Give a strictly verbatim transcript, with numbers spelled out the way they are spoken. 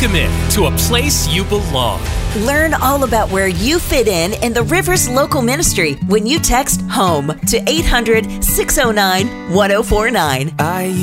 Welcome in to a place you belong. Learn all about where you fit in in the Rivers Local Ministry when you text HOME to eight hundred, six oh nine, one oh four nine. I